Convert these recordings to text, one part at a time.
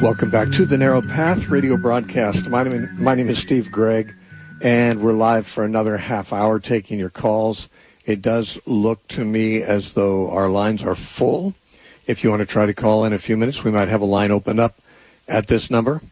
Welcome back to the Narrow Path radio broadcast. My name is Steve Gregg, and we're live for another half hour taking your calls. It does look to me as though our lines are full. If you want to try to call in a few minutes, we might have a line open up at this number,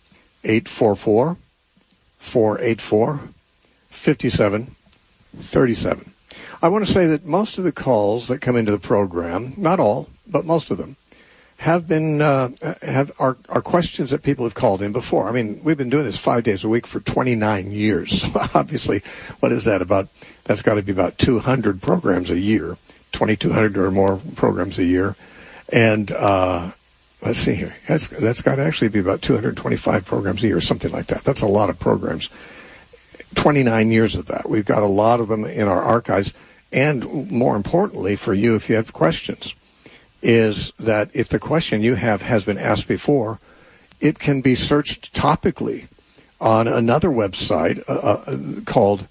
844-484-5737. I want to say that most of the calls that come into the program, not all, but most of them, are questions that people have called in before. I mean, we've been doing this 5 days a week for 29 years. So obviously, what is that about? That's got to be about 200 programs a year, 2,200 or more programs a year. And let's see here. That's got to actually be about 225 programs a year, something like that. That's a lot of programs. 29 years of that. We've got a lot of them in our archives. And more importantly for you, if you have questions, is that if the question you have has been asked before, it can be searched topically on another website called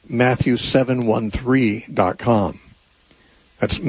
Matthew713.com. That's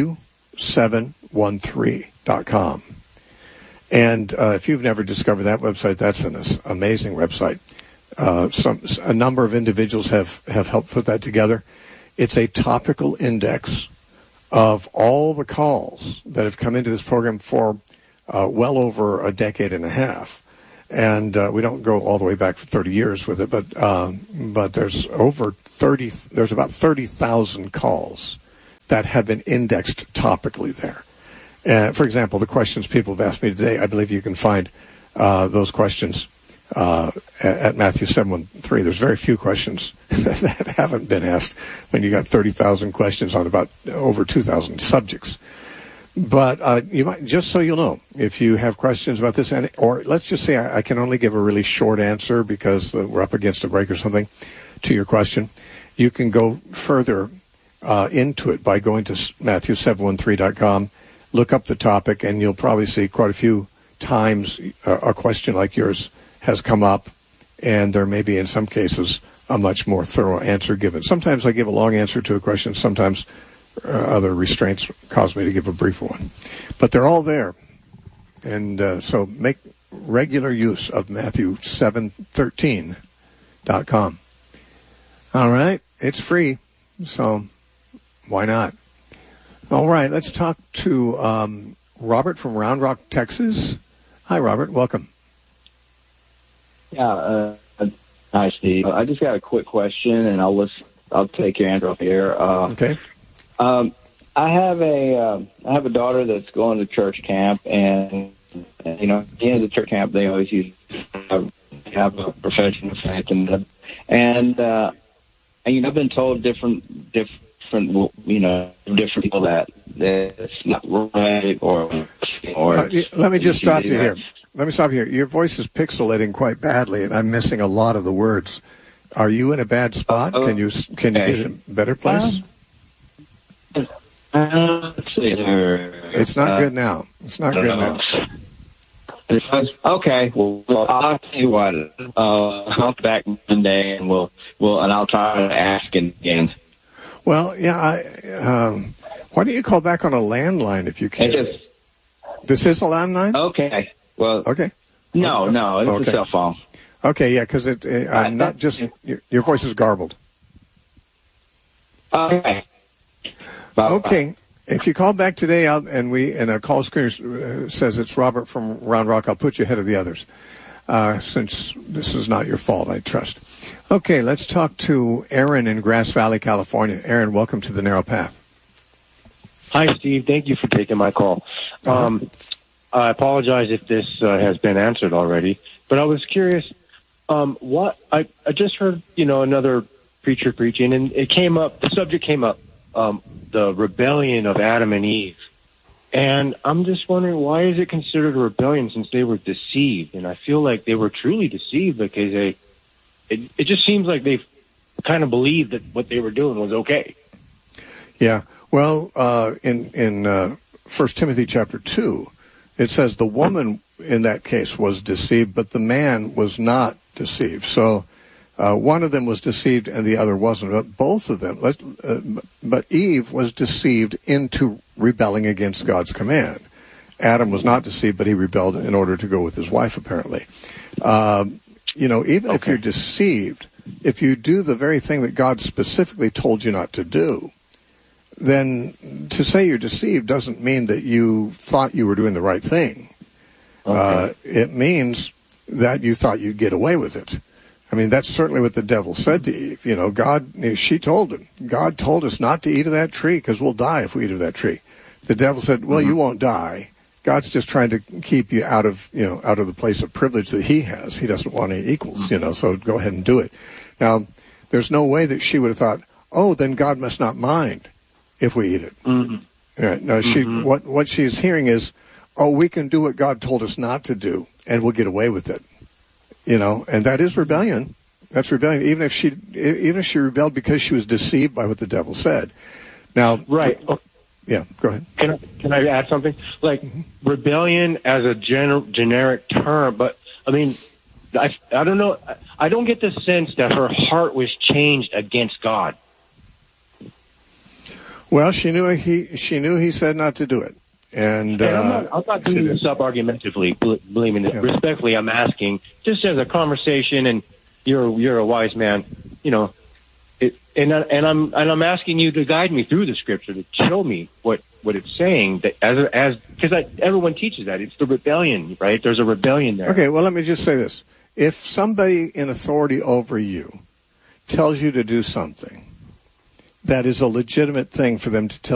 Matthew713.com. And if you've never discovered that website, that's an amazing website. A number of individuals have helped put that together. It's a topical index of all the calls that have come into this program for well over a decade and a half. And we don't go all the way back for 30 years with it, but there's about 30,000 calls that have been indexed topically there. For example, the questions people have asked me today, I believe you can find those questions at Matthew 713. There's very few questions that haven't been asked when you got 30,000 questions on about over 2,000 subjects. But you might, just so you'll know, if you have questions about this, or let's just say I can only give a really short answer because we're up against a break or something to your question, you can go further into it by going to Matthew713.com, look up the topic, and you'll probably see quite a few times a question like yours has come up, and there may be, in some cases, a much more thorough answer given. Sometimes I give a long answer to a question. Sometimes other restraints cause me to give a briefer one. But they're all there. And so make regular use of Matthew713.com. All right. It's free, so why not? All right. Let's talk to Robert from Round Rock, Texas. Hi, Robert. Welcome. Yeah, hi, Steve. I just got a quick question, and I'll take your answer off here. Okay. I have a daughter that's going to church camp, and you know, at the end of the church camp, they always have a profession of faith, and you know, I've been told different people that it's not right or. Let me just stop you here. Let me stop here. Your voice is pixelating quite badly, and I'm missing a lot of the words. Are you in a bad spot? Can you get in a better place? Let's see here. It's not good now. It's not good now. Okay. Well, I'll tell you what. I'll be back Monday, and I'll try to ask again. Well, yeah. Why don't you call back on a landline if you can? This is a landline? Okay. Well, okay. No, it's a cell phone. Okay, yeah, because I'm not just your voice is garbled. Okay. Okay. If you call back today, and a call screener says it's Robert from Round Rock, I'll put you ahead of the others, since this is not your fault, I trust. Okay, let's talk to Aaron in Grass Valley, California. Aaron, welcome to the Narrow Path. Hi, Steve. Thank you for taking my call. I apologize if this has been answered already, but I was curious. What I just heard, another preacher preaching, and it came up. The subject came up, the rebellion of Adam and Eve, and I'm just wondering, why is it considered a rebellion since they were deceived? And I feel like they were truly deceived because it just seems like they kind of believed that what they were doing was okay. Yeah. Well, in 1 Timothy chapter 2. It says the woman in that case was deceived, but the man was not deceived. So one of them was deceived and the other wasn't. But both of them, but Eve was deceived into rebelling against God's command. Adam was not deceived, but he rebelled in order to go with his wife, apparently. Even if you're deceived, if you do the very thing that God specifically told you not to do, then to say you're deceived doesn't mean that you thought you were doing the right thing. Okay. It means that you thought you'd get away with it. I mean, that's certainly what the devil said to Eve. She told him, God told us not to eat of that tree because we'll die if we eat of that tree. The devil said, well, you won't die. God's just trying to keep you out of the place of privilege that he has. He doesn't want any equals, so go ahead and do it. Now, there's no way that she would have thought, oh, then God must not mind if we eat it. No, what she's hearing is, oh, we can do what God told us not to do, and we'll get away with it. And that is rebellion. That's rebellion, even if she rebelled because she was deceived by what the devil said. Now, right. Yeah, go ahead. Can I add something? Like rebellion as a generic term, but I mean, I don't know. I don't get the sense that her heart was changed against God. Well, she knew he said not to do it, and I'm not doing this up argumentatively. Believe me, respectfully, I'm asking just as a conversation, and you're a wise man, And I'm asking you to guide me through the scripture to show me what it's saying, that because everyone teaches that it's the rebellion, right? There's a rebellion there. Okay, well, let me just say this: if somebody in authority over you tells you to do something, that is a legitimate thing for them to tell